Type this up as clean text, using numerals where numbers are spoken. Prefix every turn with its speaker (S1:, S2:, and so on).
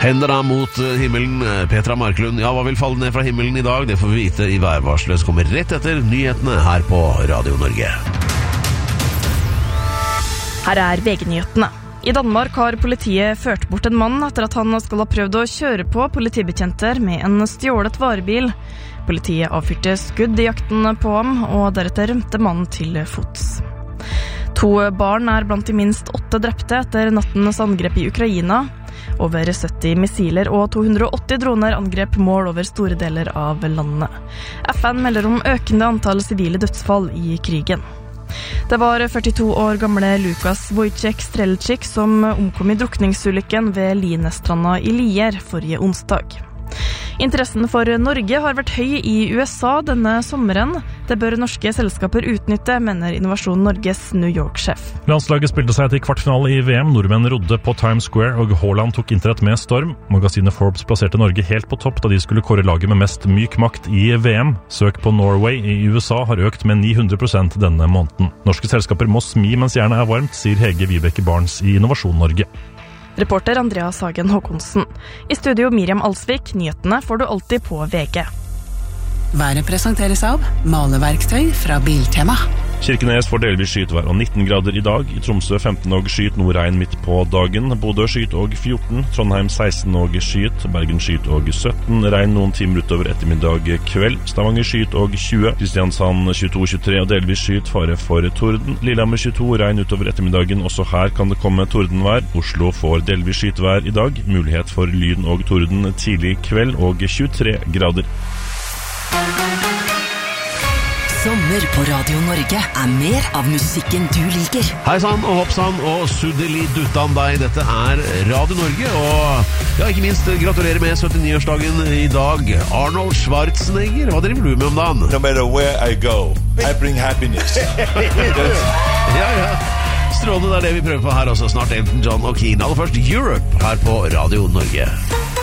S1: Hendene mot himmelen, Petra Marklund. Ja, hva vil falle ned fra himmelen i dag? Det får vi vite i værvarselet som kommer rett etter nyhetene her på Radio Norge.
S2: Her er VG-nyhetene. I Danmark har politiet ført bort en mann etter at han skal ha prøvd å kjøre på politibetjenter med en stjålet varebil. Politiet avfyrte skudd i jakten på ham, og deretter rømte mannen til fots. 2 barn er blant de minst 8 drepte etter nattens angrep i Ukraina. Over 70 missiler og 280 droner angrep mål over store deler av landet. FN melder om økende antall sivile dødsfall i krigen. Det var 42 år gamle Lukas Wojciech Strelczyk som omkom i drukningsulykken ved Linestranda i Lier forrige onsdag. Interessen for Norge har vært høy i USA denne sommeren. Det bør norske selskaper utnytte, mener Innovasjon Norges New York-sjef.
S3: Landslaget spilte seg til kvartfinale i VM. Nordmenn rodde på Times Square, og Haaland tok internett med storm. Magasinet Forbes plasserte Norge helt på topp da de skulle kåre laget med mest myk makt i VM. Søk på Norway i USA har økt med 900% denne måneden. Norske selskaper må smi mens jernet er varmt, sier Hege Vibeke Barnes i Innovasjon Norge.
S2: Reporter Andreas Hagen Håkonsen. I studio Miriam Alsvik, nyhetene får du alltid på VG.
S4: Været presenteres av maleverktøy fra Biltema.
S3: Kirkenes får delvis skyet vær og 19 grader i dag. I Tromsø 15 og skyet, Nordregn midt på dagen. Bodø skyet og 14, Trondheim 16 og skyet, Bergen skyet og 17, regn noen timer utover ettermiddag kveld. Stavanger skyet og 20, Kristiansand 22-23 og delvis skyet, fare for torden. Lillehammer 22, regn utover ettermiddagen, også her kan det komme tordenvær. Oslo får delvis skyet vær i dag, mulighet for lyn og torden tidlig kveld og 23 grader.
S4: Sommer på Radio Norge er mer av musikken du liker.
S1: Hei sann og hoppsann og suddeli duttan deg. Dette er Radio Norge, og ja, ikke minst gratulerer med 79-årsdagen i dag. Arnold Schwarzenegger, hva driver du med om dagen?
S5: No matter where I go, I bring happiness.
S1: Ja. Strålende, det er det vi prøver på her også. Snart Elton John og Keane. Aller først Europe her på Radio Norge.